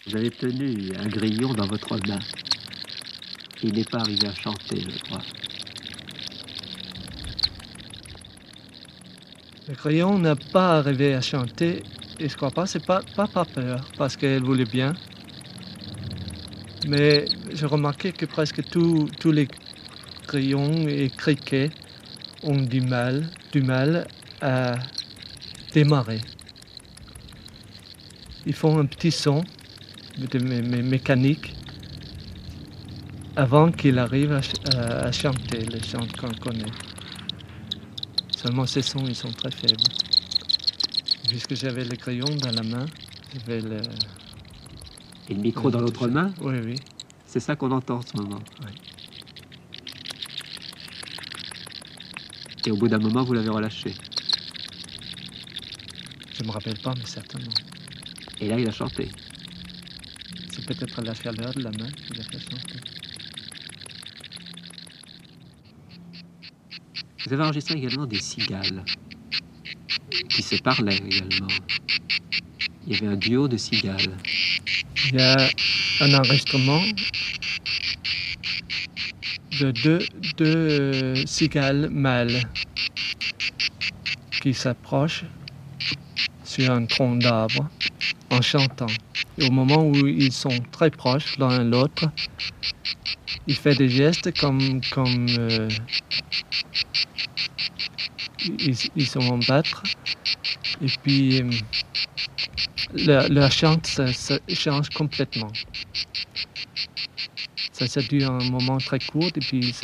Vous avez tenu un grillon dans votre main. Il n'est pas arrivé à chanter, je crois. Le crayon n'a pas arrivé à chanter et je crois pas, c'est pas par peur, parce qu'elle voulait bien. Mais j'ai remarqué que presque tous les crayons et criquets ont du mal à démarrer. Ils font un petit son mécanique avant qu'il arrive à chanter les chants qu'on connaît. Seulement ces sons, ils sont très faibles. Puisque j'avais le crayon dans la main, j'avais le... Et le micro dans l'autre main, Oui, oui. c'est ça qu'on entend en ce moment. Oui. Et au bout d'un moment, vous l'avez relâché. Je me rappelle pas, mais certainement. Et là, il a chanté. C'est peut-être la chaleur de la main qui l'a fait chanter. Vous avez enregistré également des cigales qui se parlaient également. Il y avait un duo de cigales. Il y a un enregistrement de deux cigales mâles qui s'approchent sur un tronc d'arbre en chantant. Et au moment où ils sont très proches l'un de l'autre, il fait des gestes comme ils se vont battre. Et puis leur chant ça change complètement. Ça dure un moment très court et puis